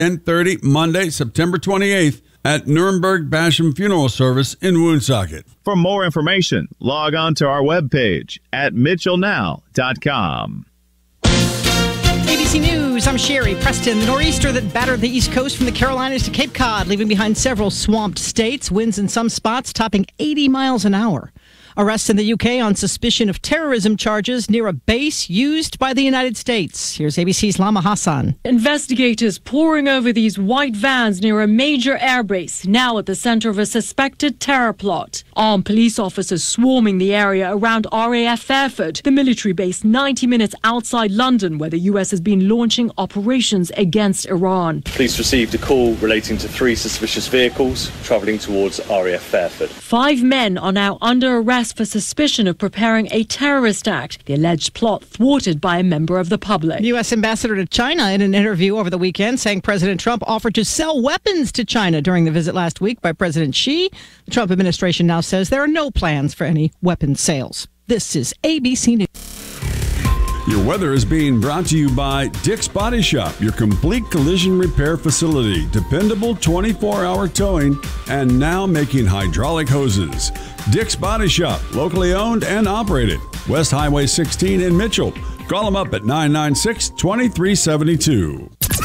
10:30 Monday, September 28th at Nuremberg Basham Funeral Service in Woonsocket. For more information, log on to our webpage at mitchellnow.com. ABC News, I'm Sherry Preston. The nor'easter that battered the East Coast from the Carolinas to Cape Cod, leaving behind several swamped states. Winds in some spots topping 80 miles an hour. Arrests in the UK on suspicion of terrorism charges near a base used by the United States. Here's ABC's Lama Hassan. Investigators poring over these white vans near a major airbase, now at the center of a suspected terror plot. Armed police officers swarming the area around RAF Fairford, the military base 90 minutes outside London, where the US has been launching operations against Iran. Police received a call relating to 3 suspicious vehicles travelling towards RAF Fairford. 5 men are now under arrest for suspicion of preparing a terrorist act, the alleged plot thwarted by a member of the public. U.S. ambassador to China in an interview over the weekend saying President Trump offered to sell weapons to China during the visit last week by President Xi. The Trump administration now says there are no plans for any weapons sales. This is ABC News. Your weather is being brought to you by Dick's Body Shop, your complete collision repair facility. Dependable 24-hour towing and now making hydraulic hoses. Dick's Body Shop, locally owned and operated. West Highway 16 in Mitchell. Call them up at 996-2372.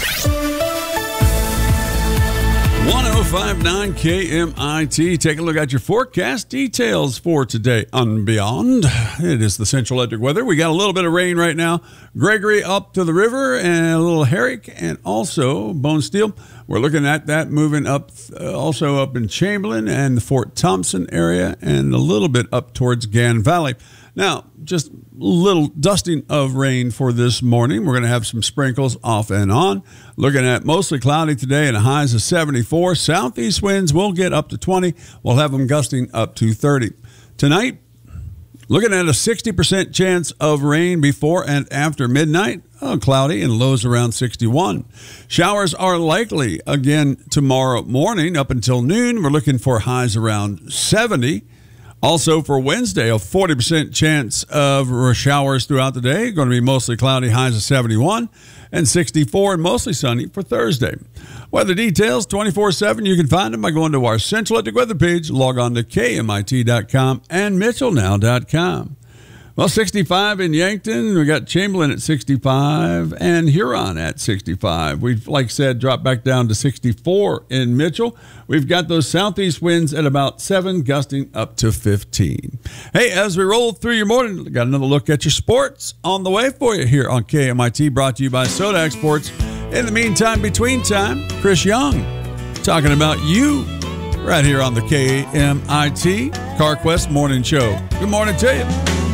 1059 KMIT. Take a look at your forecast details for today and beyond. It is the Central Electric weather. We got a little bit of rain right now. Gregory up to the river and a little Herrick and also Bone Steel. We're looking at that moving up, also up in Chamberlain and the Fort Thompson area and a little bit up towards Gann Valley. Now, just a little dusting of rain for this morning. We're going to have some sprinkles off and on. Looking at mostly cloudy today and highs of 74. Southeast winds will get up to 20. We'll have them gusting up to 30. Tonight, looking at a 60% chance of rain before and after midnight. Cloudy and lows around 61. Showers are likely again tomorrow morning up until noon. We're looking for highs around 70. Also for Wednesday, a 40% chance of showers throughout the day. Going to be mostly cloudy, highs of 71 and 64 and mostly sunny for Thursday. Weather details 24/7. You can find them by going to our Central Electric weather page. Log on to KMIT.com and MitchellNow.com. Well, 65 in Yankton. We got Chamberlain at 65 and Huron at 65. We've, like I said, dropped back down to 64 in Mitchell. We've got those southeast winds at about 7, gusting up to 15. Hey, as we roll through your morning, got another look at your sports on the way for you here on KMIT, brought to you by Soda Exports. In the meantime, between time, Chris Young talking about you right here on the KMIT CarQuest Morning Show. Good morning to you.